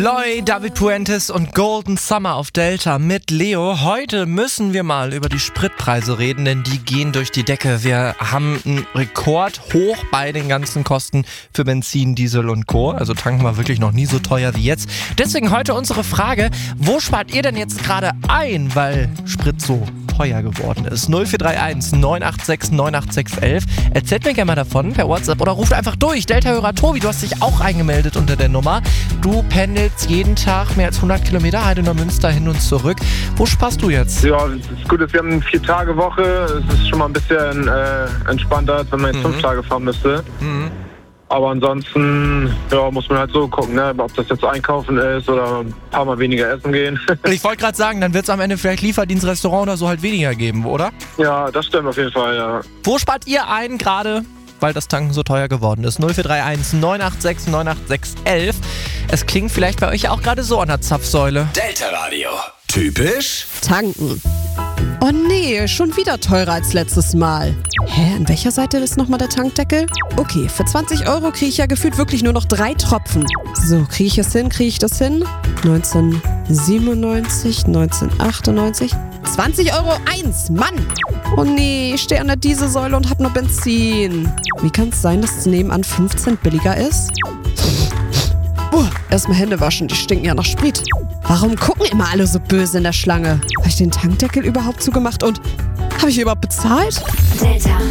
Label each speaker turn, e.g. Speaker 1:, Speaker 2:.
Speaker 1: Loy, David Puentes und Golden Summer auf Delta mit Leo. Heute müssen wir mal über die Spritpreise reden, denn die gehen durch die Decke. Wir haben einen Rekord hoch bei den ganzen Kosten für Benzin, Diesel und Co. Also tanken wir wirklich noch nie so teuer wie jetzt. Deswegen heute unsere Frage, wo spart ihr denn jetzt gerade ein, weil Sprit so teuer geworden ist? 0431 986 98611. Erzählt mir gerne mal davon per WhatsApp oder ruft einfach durch. Delta-Hörer Tobi, du hast dich auch eingemeldet unter der Nummer. Du pendelst jeden Tag mehr als 100 Kilometer Heidenau-Münster hin und zurück. Wo sparst du jetzt?
Speaker 2: Ja, das Gute ist, wir haben eine 4-Tage-Woche. Es ist schon mal ein bisschen entspannter, als wenn man jetzt 5 Tage fahren müsste. Aber ansonsten muss man halt so gucken, ne? Ob das jetzt einkaufen ist oder ein paar Mal weniger essen gehen.
Speaker 1: Ich wollte gerade sagen, dann wird es am Ende vielleicht Lieferdienst, Restaurant oder so halt weniger geben, oder?
Speaker 2: Ja, das stimmt auf jeden Fall, ja.
Speaker 1: Wo spart ihr ein gerade, weil das Tanken so teuer geworden ist? 0431 986 98611. Es klingt vielleicht bei euch auch gerade so an der Zapfsäule.
Speaker 3: Delta Radio. Typisch
Speaker 4: Tanken. Oh nee, schon wieder teurer als letztes Mal. Hä, an welcher Seite ist nochmal der Tankdeckel? Okay, für 20 € kriege ich ja gefühlt wirklich nur noch 3 Tropfen. So, kriege ich das hin? 1997, 1998, 20 € 1, Mann! Oh nee, ich stehe an der Dieselsäule und hab nur Benzin. Wie kann es sein, dass es nebenan 5 Cent billiger ist? Erstmal Hände waschen, die stinken ja nach Sprit. Warum gucken immer alle so böse in der Schlange? Habe ich den Tankdeckel überhaupt zugemacht und habe ich überhaupt bezahlt?
Speaker 5: Delta.